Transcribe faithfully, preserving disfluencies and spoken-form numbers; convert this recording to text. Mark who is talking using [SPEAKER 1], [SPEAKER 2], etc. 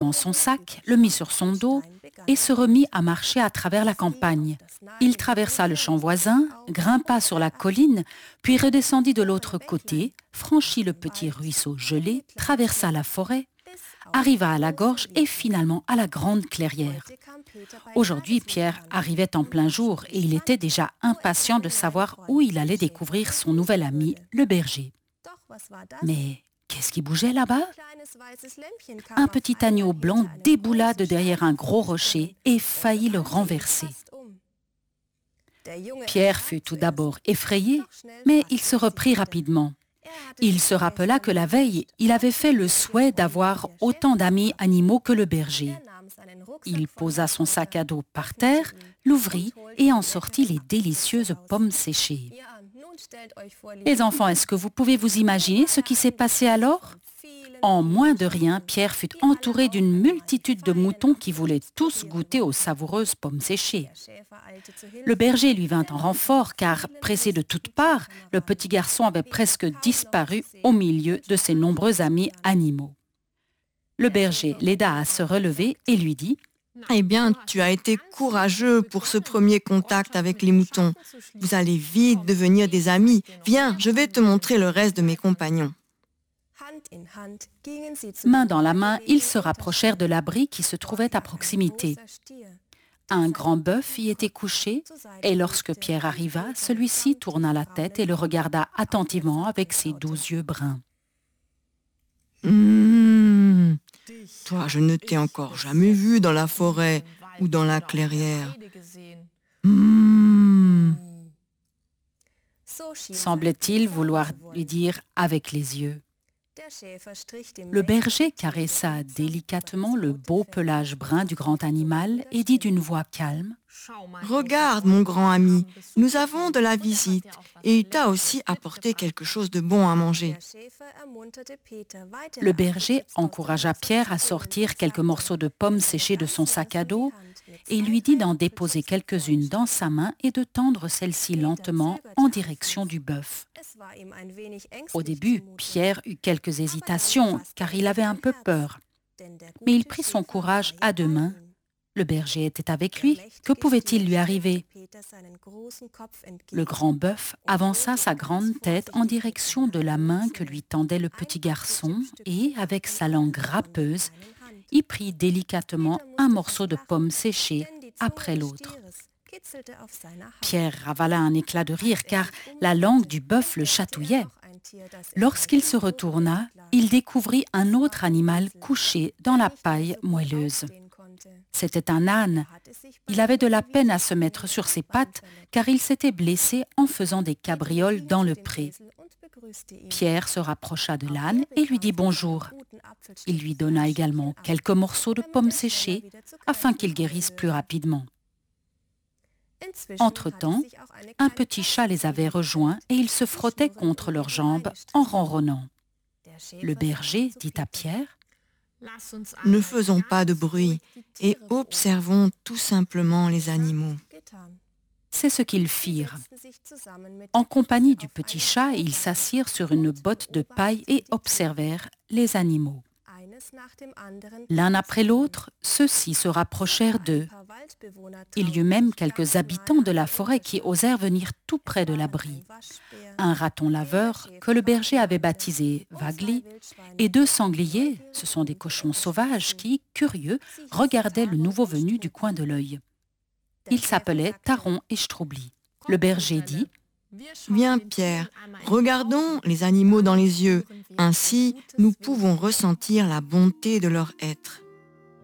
[SPEAKER 1] rapidement son sac, le mit sur son dos et se remit à marcher à travers la campagne. Il traversa le champ voisin, grimpa sur la colline, puis redescendit de l'autre côté, franchit le petit ruisseau gelé, traversa la forêt, arriva à la gorge et finalement à la grande clairière. Aujourd'hui, Pierre arrivait en plein jour et il était déjà impatient de savoir où il allait découvrir son nouvel ami, le berger. Mais qu'est-ce qui bougeait là-bas? Un petit agneau blanc déboula de derrière un gros rocher et faillit le renverser. Pierre fut tout d'abord effrayé, mais il se reprit rapidement. Il se rappela que la veille, il avait fait le souhait d'avoir autant d'amis animaux que le berger. Il posa son sac à dos par terre, l'ouvrit et en sortit les délicieuses pommes séchées. Les enfants, est-ce que vous pouvez vous imaginer ce qui s'est passé alors? En moins de rien, Pierre fut entouré d'une multitude de moutons qui voulaient tous goûter aux savoureuses pommes séchées. Le berger lui vint en renfort car, pressé de toutes parts, le petit garçon avait presque disparu au milieu de ses nombreux amis animaux. Le berger l'aida à se relever et lui dit
[SPEAKER 2] « Eh bien, tu as été courageux pour ce premier contact avec les moutons. Vous allez vite devenir des amis. Viens, je vais te montrer le reste de mes compagnons. »
[SPEAKER 1] Main dans la main, ils se rapprochèrent de l'abri qui se trouvait à proximité. Un grand bœuf y était couché et lorsque Pierre arriva, celui-ci tourna la tête et le regarda attentivement avec ses doux yeux bruns.
[SPEAKER 2] Mmh, toi, je ne t'ai encore jamais vu dans la forêt ou dans la clairière. Mmh.
[SPEAKER 1] Semblait-il vouloir lui dire avec les yeux. Le berger caressa délicatement le beau pelage brun du grand animal et dit d'une voix calme
[SPEAKER 2] « Regarde, mon grand ami, nous avons de la visite et il t'a aussi apporté quelque chose de bon à manger. »
[SPEAKER 1] Le berger encouragea Pierre à sortir quelques morceaux de pommes séchées de son sac à dos et lui dit d'en déposer quelques-unes dans sa main et de tendre celles-ci lentement en direction du bœuf. Au début, Pierre eut quelques hésitations car il avait un peu peur. Mais il prit son courage à deux mains. Le berger était avec lui. Que pouvait-il lui arriver? Le grand bœuf avança sa grande tête en direction de la main que lui tendait le petit garçon et, avec sa langue râpeuse, y prit délicatement un morceau de pomme séchée après l'autre. Pierre ravala un éclat de rire car la langue du bœuf le chatouillait. Lorsqu'il se retourna, il découvrit un autre animal couché dans la paille moelleuse. C'était un âne. Il avait de la peine à se mettre sur ses pattes car il s'était blessé en faisant des cabrioles dans le pré. Pierre se rapprocha de l'âne et lui dit bonjour. Il lui donna également quelques morceaux de pommes séchées afin qu'il guérisse plus rapidement. Entre-temps, un petit chat les avait rejoints et ils se frottaient contre leurs jambes en ronronnant. Le berger dit à Pierre
[SPEAKER 2] « Ne faisons pas de bruit et observons tout simplement les animaux. »
[SPEAKER 1] C'est ce qu'ils firent. En compagnie du petit chat, ils s'assirent sur une botte de paille et observèrent les animaux. L'un après l'autre, ceux-ci se rapprochèrent d'eux. Il y eut même quelques habitants de la forêt qui osèrent venir tout près de l'abri. Un raton laveur que le berger avait baptisé Wagli et deux sangliers, ce sont des cochons sauvages qui, curieux, regardaient le nouveau venu du coin de l'œil. Ils s'appelaient Taron et Stroubli. Le berger dit
[SPEAKER 2] « Viens Pierre, regardons les animaux dans les yeux, ainsi nous pouvons ressentir la bonté de leur être. »